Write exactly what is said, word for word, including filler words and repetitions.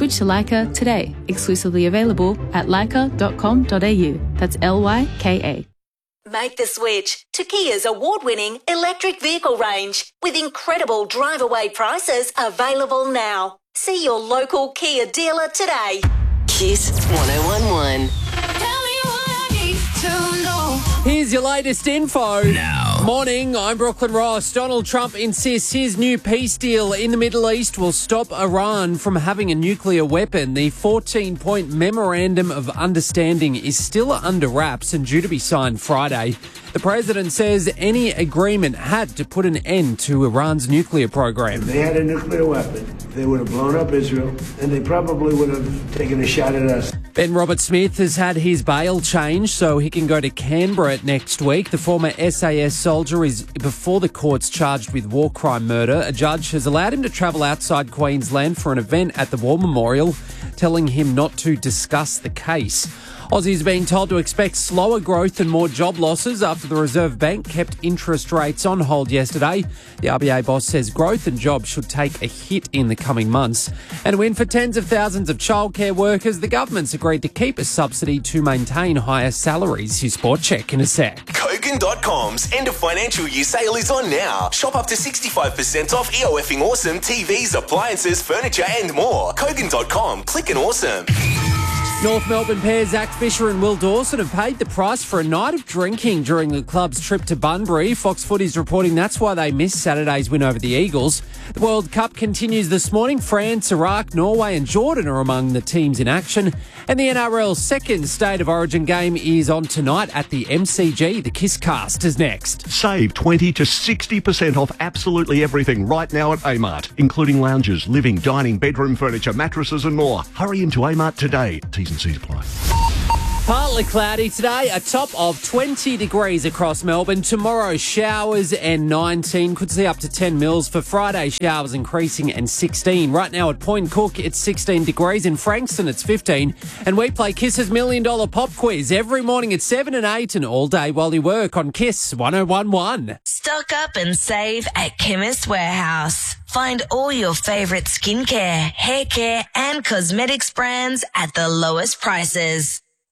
Switch to Leica today. Exclusively available at leica dot com dot a u. That's L Y K A. Make the switch to Kia's award-winning electric vehicle range with incredible drive-away prices available now. See your local Kia dealer today. Kiss one oh one one. Here's your latest info. Now. Morning, I'm Brooklyn Ross. Donald Trump insists his new peace deal in the Middle East will stop Iran from having a nuclear weapon. The fourteen-point Memorandum of Understanding is still under wraps and due to be signed Friday. The president says any agreement had to put an end to Iran's nuclear program. If they had a nuclear weapon, they would have blown up Israel, and they probably would have taken a shot at us. Ben Roberts-Smith has had his bail changed so he can go to Canberra next week. The former S A S soldier is before the courts charged with war crime murder. A judge has allowed him to travel outside Queensland for an event at the War Memorial, telling him not to discuss the case. Aussies being told to expect slower growth and more job losses after the Reserve Bank kept interest rates on hold yesterday. The R B A boss says growth and jobs should take a hit in the coming months. And a win for tens of thousands of childcare workers. The government's agreed to keep a subsidy to maintain higher salaries. His Sport Check in a sec. Kogan dot com's end of financial year sale is on now. Shop up to sixty-five percent off EOFing awesome T Vs, appliances, furniture and more. Kogan dot com. Click and awesome. North Melbourne pair Zach Fisher and Will Dawson have paid the price for a night of drinking during the club's trip to Bunbury. Fox Footy's reporting that's why they missed Saturday's win over the Eagles. The World Cup continues this morning. France, Iraq, Norway and Jordan are among the teams in action. And the N R L's second State of Origin game is on tonight at the M C G. The Kisscast is next. Save twenty to sixty percent off absolutely everything right now at Amart, including lounges, living, dining, bedroom furniture, mattresses and more. Hurry into Amart today. T's and C's apply. Partly cloudy today, a top of twenty degrees across Melbourne. Tomorrow, showers and nineteen. Could see up to ten mils. For Friday, showers increasing and sixteen. Right now at Point Cook, it's sixteen degrees. In Frankston, it's fifteen. And we play Kiss's Million Dollar Pop Quiz every morning at seven and eight and all day while you work on Kiss one oh one one. Stock up and save at Chemist Warehouse. Find all your favourite skincare, hair care and cosmetics brands at the lowest prices.